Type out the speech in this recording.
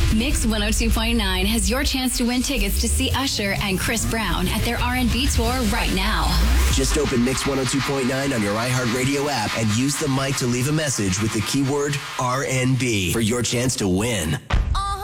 Mix 102.9 has your chance to win tickets to see Usher and Chris Brown at their R&B tour right now. Just open Mix 102.9 on your iHeartRadio app and use the mic to leave a message with the keyword RNB for your chance to win.